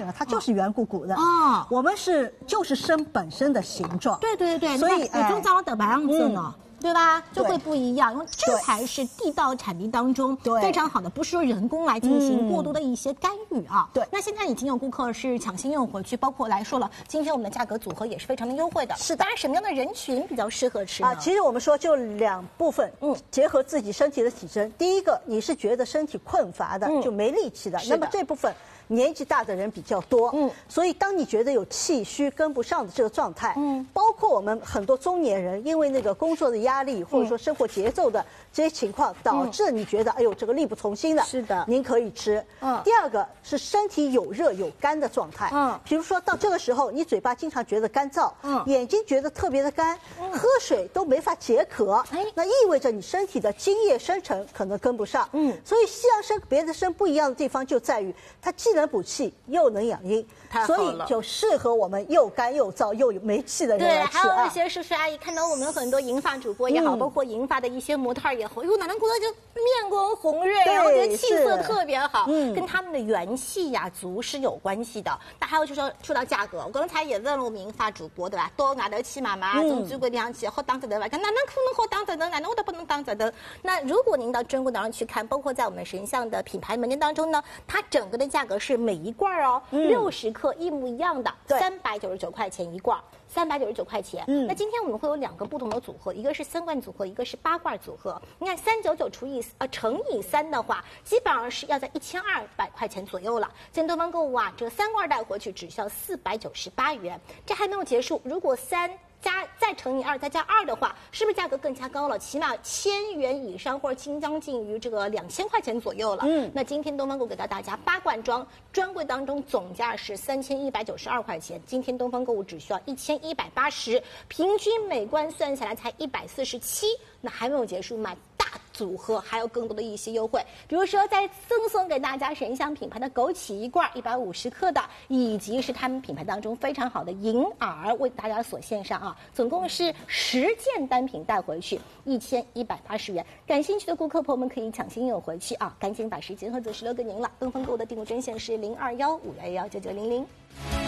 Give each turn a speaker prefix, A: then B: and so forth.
A: 了，它就是圆鼓鼓的。
B: 哦，
A: 我们就是参本身的形状。
B: 对，
A: 所以
B: 中招的白样子呢。对吧？就会不一样，因为这才是地道产地当中非常好的，不是说人工来进行过多的一些干预啊。
A: 对，
B: 那现在已经有顾客是抢先用回去，包括来说了，今天我们的价格组合也是非常的优惠的。
A: 是的，
B: 当然什么样的人群比较适合吃呢？
A: 其实我们说就2部分，结合自己身体的体征。第一个，你是觉得身体困乏的，就没力气的，那么这部分年纪大的人比较多，所以当你觉得有气虚跟不上的这个状态，包括我们很多中年人，因为那个工作的压力或者说生活节奏的这些情况，导致你觉得哎呦这个力不从心的，
B: 是的，
A: 您可以吃。第二个是身体有热有干的状态，比如说到这个时候，你嘴巴经常觉得干燥，眼睛觉得特别的干，喝水都没法解渴，那意味着你身体的津液生成可能跟不上，所以西洋参别的参不一样的地方就在于它既能补气又能养阴，所以就适合我们又干又燥又没气的人来吃。
B: 对，还有一些叔叔阿姨看到我们有很多银发主播也好，包括银发的一些模特也好，哟，哪能觉得就面光红润，然后觉得气色特别好，跟他们的元气呀足是有关系的。那还有就是说到价格，我刚才也问了我们银发主播对吧？到外头去买嘛，从专柜上去好打折的吧？看哪能可能好打折的？哪能我都不能打折的？那如果您到专柜上去看，包括在我们神象的品牌门店当中呢，它整个的价格是每一罐哦，60克一模一样的，399块钱一罐。399块钱。那今天我们会有2个不同的组合，一个是3罐组合，一个是8罐组合。你看399乘以3的话，基本上是要在1200块钱左右了。今天东方购物啊，这个3罐带回去只需要498元。这还没有结束，如果再乘以2，再加2的话，是不是价格更加高了？起码1000元以上，或者将近于这个2000块钱左右了。那今天东方购物给到大家8罐装，专柜当中总价是3192块钱，今天东方购物只需要1180，平均每罐算下来才147。那还没有结束，买大组合还有更多的一些优惠，比如说再赠送给大家神象品牌的枸杞1罐150克的，以及是他们品牌当中非常好的银耳为大家所献上啊，总共是10件单品带回去，1180元。感兴趣的顾客朋友们可以抢先有回去啊，赶紧把时间和择时留给您了。东方购物的订购专线是0215119900。